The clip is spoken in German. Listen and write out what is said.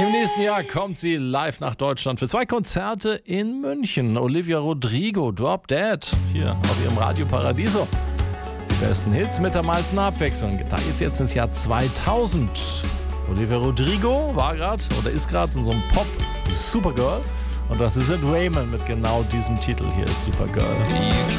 Im nächsten Jahr kommt sie live nach Deutschland für 2 Konzerte in München. Olivia Rodrigo, Drop Dead, hier auf ihrem Radio Paradiso. Die besten Hits mit der meisten Abwechslung. Da geht's jetzt ins Jahr 2000. Olivia Rodrigo war gerade oder ist gerade in so einem Pop-Supergirl. Und das ist Ed Raymond mit genau diesem Titel. Hier ist Supergirl. You